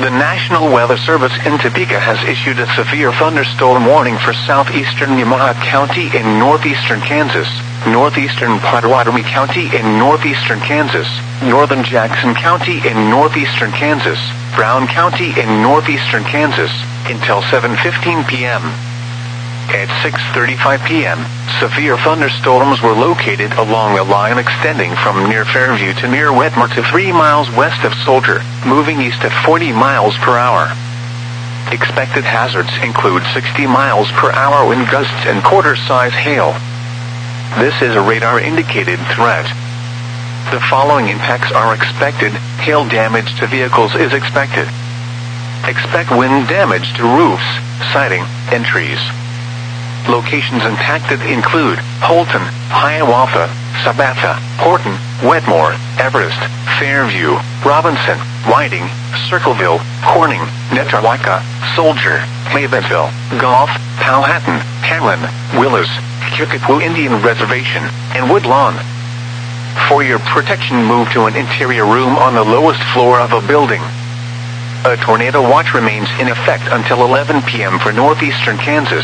The National Weather Service in Topeka has issued a severe thunderstorm warning for southeastern Yamaha County in northeastern Kansas, northeastern Pottawatomie County in northeastern Kansas, northern Jackson County in northeastern Kansas, Brown County in northeastern Kansas, until 7:15 p.m. At 6:35 p.m., severe thunderstorms were located along a line extending from near Fairview to near Wetmore to 3 miles west of Soldier, moving east at 40 miles per hour. Expected hazards include 60 miles per hour wind gusts and quarter-size hail. This is a radar-indicated threat. The following impacts are expected. Hail damage to vehicles is expected. Expect wind damage to roofs, siding, and trees. Locations impacted include Holton, Hiawatha, Sabatha, Horton, Wetmore, Everest, Fairview, Robinson, Whiting, Circleville, Corning, Netawaka, Soldier, Mavenville, Gulf, Powhatan, Hanlon, Willows, Kickapoo Indian Reservation, and Woodlawn. For your protection, move to an interior room on the lowest floor of a building. A tornado watch remains in effect until 11 p.m. for northeastern Kansas.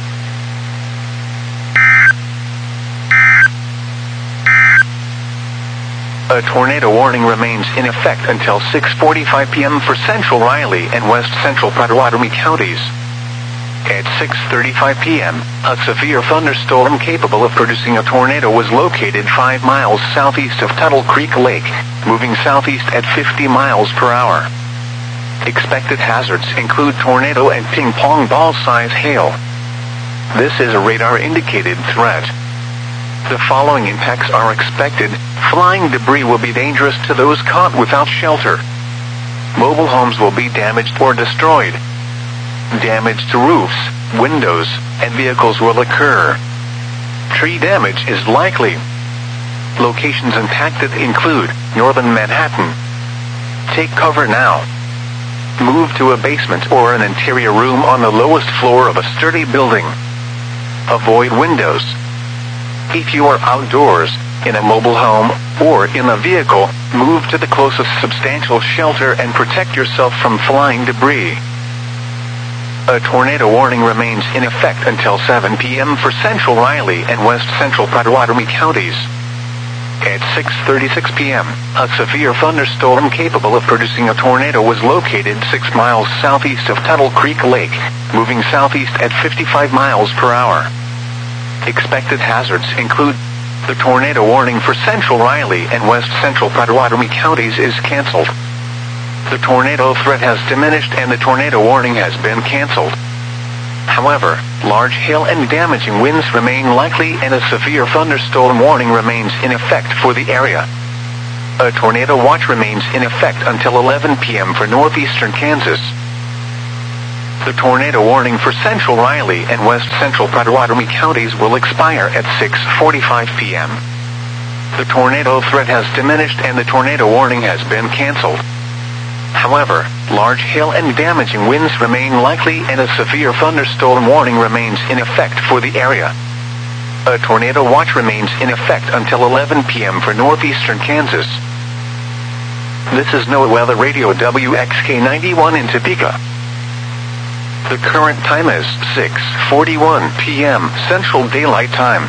A tornado warning remains in effect until 6:45 p.m. for central Riley and west central Pottawatomie counties. At 6:35 p.m., a severe thunderstorm capable of producing a tornado was located 5 miles southeast of Tuttle Creek Lake, moving southeast at 50 miles per hour. Expected hazards include tornado and ping-pong ball-size hail. This is a radar-indicated threat. The following impacts are expected. Flying debris will be dangerous to those caught without shelter. Mobile homes will be damaged or destroyed. Damage to roofs, windows, and vehicles will occur. Tree damage is likely. Locations impacted include northern Manhattan. Take cover now. Move to a basement or an interior room on the lowest floor of a sturdy building. Avoid windows. If you are outdoors, in a mobile home, or in a vehicle, move to the closest substantial shelter and protect yourself from flying debris. A tornado warning remains in effect until 7 p.m. for central Riley and west central Pottawatomie counties. At 6:36 p.m., a severe thunderstorm capable of producing a tornado was located 6 miles southeast of Tuttle Creek Lake, moving southeast at 55 miles per hour. Expected hazards include the tornado warning for central Riley and west central Pottawatomie counties is canceled. The tornado threat has diminished and the tornado warning has been canceled. However, large hail and damaging winds remain likely and a severe thunderstorm warning remains in effect for the area. A tornado watch remains in effect until 11 p.m. for northeastern Kansas. The tornado warning for central Riley and west central Pottawatomie counties will expire at 6:45 p.m. The tornado threat has diminished and the tornado warning has been canceled. However, large hail and damaging winds remain likely and a severe thunderstorm warning remains in effect for the area. A tornado watch remains in effect until 11 p.m. for northeastern Kansas. This is NOAA Weather Radio WXK91 in Topeka. The current time is 6:41 p.m. Central Daylight Time.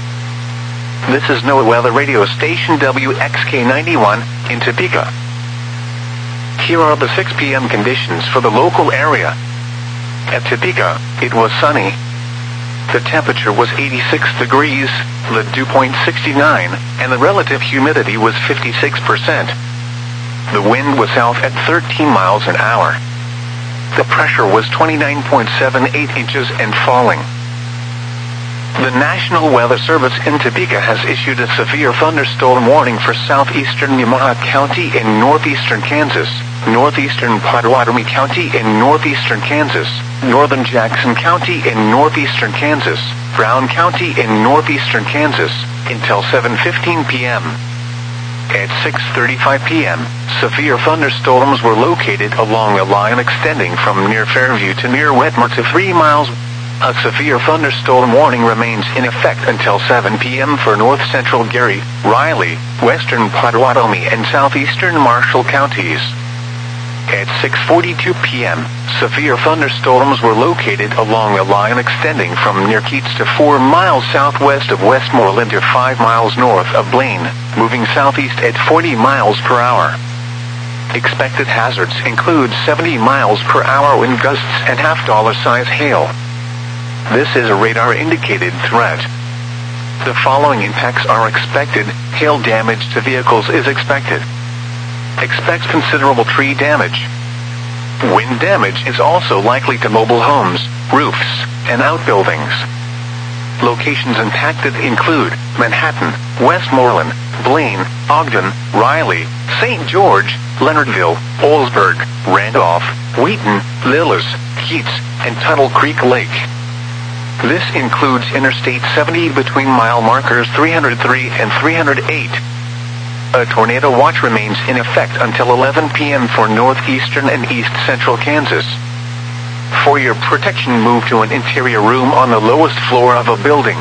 This is NOAA Weather Radio Station WXK91 in Topeka. Here are the 6 p.m. conditions for the local area. At Topeka, it was sunny. The temperature was 86 degrees, the dew point 69, and the relative humidity was 56%. The wind was south at 13 miles an hour. The pressure was 29.78 inches and falling. The National Weather Service in Topeka has issued a severe thunderstorm warning for southeastern Yamaha County in northeastern Kansas, northeastern Pottawatomie County in northeastern Kansas, northern Jackson County in northeastern Kansas, Brown County in northeastern Kansas, until 7:15 p.m. At 6:35 p.m., severe thunderstorms were located along a line extending from near Fairview to near Wetmore to 3 miles. A severe thunderstorm warning remains in effect until 7 p.m. for north-central Gary, Riley, western Pottawatomie, and southeastern Marshall counties. At 6:42 p.m., severe thunderstorms were located along a line extending from near Keats to 4 miles southwest of Westmoreland to 5 miles north of Blaine, moving southeast at 40 miles per hour. Expected hazards include 70 miles per hour wind gusts and half-dollar-size hail. This is a radar-indicated threat. The following impacts are expected. Hail damage to vehicles is expected. Expect considerable tree damage. Wind damage is also likely to mobile homes, roofs, and outbuildings. Locations impacted include Manhattan, Westmoreland, Blaine, Ogden, Riley, St. George, Leonardville, Oldsburg, Randolph, Wheaton, Lillis, Keats, and Tuttle Creek Lake. This includes Interstate 70 between mile markers 303 and 308. A tornado watch remains in effect until 11 p.m. for northeastern and east-central Kansas. For your protection, move to an interior room on the lowest floor of a building.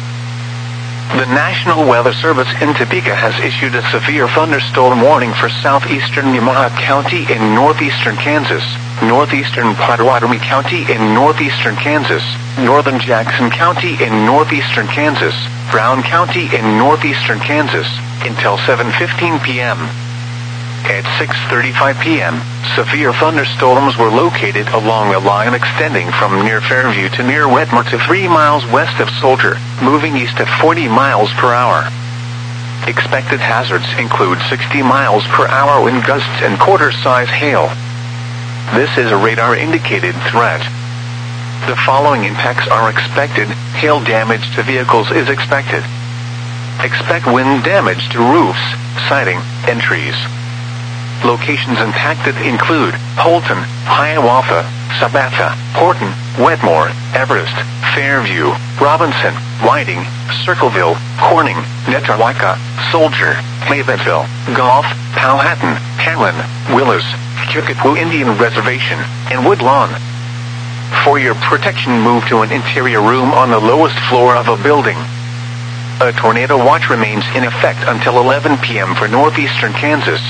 The National Weather Service in Topeka has issued a severe thunderstorm warning for southeastern Nemaha County in northeastern Kansas, northeastern Pottawatomie County in northeastern Kansas, northern Jackson County in northeastern Kansas, Brown County in northeastern Kansas, until 7:15 p.m. At 6:35 p.m., severe thunderstorms were located along a line extending from near Fairview to near Wetmore to 3 miles west of Soldier, moving east at 40 miles per hour. Expected hazards include 60 miles per hour wind gusts and quarter-size hail. This is a radar-indicated threat. The following impacts are expected. Hail damage to vehicles is expected. Expect wind damage to roofs, siding, and trees. Locations impacted include Holton, Hiawatha, Sabatha, Horton, Wetmore, Everest, Fairview, Robinson, Whiting, Circleville, Corning, Netawaka, Soldier, Mavenville, Gulf, Powhatan, Hanlon, Willis, Kickapoo Indian Reservation, and Woodlawn. For your protection, move to an interior room on the lowest floor of a building. A tornado watch remains in effect until 11 p.m. for northeastern Kansas.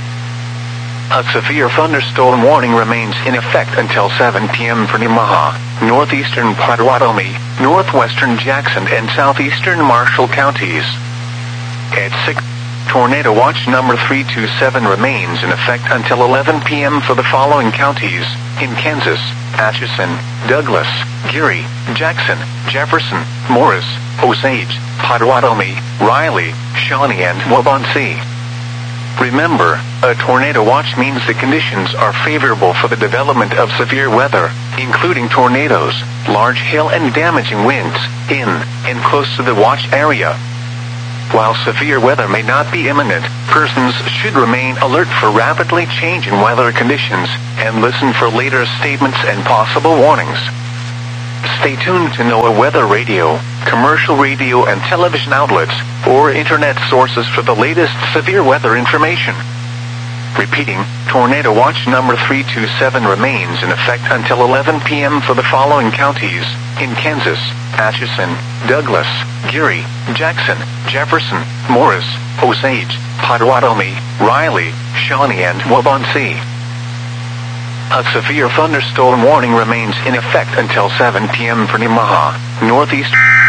A severe thunderstorm warning remains in effect until 7 p.m. for Nemaha, northeastern Pottawatomie, northwestern Jackson, and southeastern Marshall counties. At 6, tornado watch number 327 remains in effect until 11 p.m. for the following counties in Kansas: Atchison, Douglas, Geary, Jackson, Jefferson, Morris, Osage, Pottawatomie, Riley, Shawnee, and Waubonsee. Remember, a tornado watch means the conditions are favorable for the development of severe weather, including tornadoes, large hail, and damaging winds, in and close to the watch area. While severe weather may not be imminent, persons should remain alert for rapidly changing weather conditions and listen for later statements and possible warnings. Stay tuned to NOAA Weather Radio, commercial radio and television outlets, or internet sources for the latest severe weather information. Repeating, tornado watch number 327 remains in effect until 11 p.m. for the following counties in Kansas: Atchison, Douglas, Geary, Jackson, Jefferson, Morris, Osage, Pottawatomie, Riley, Shawnee, and Waubonsee. A severe thunderstorm warning remains in effect until 7 p.m. for Nemaha, northeast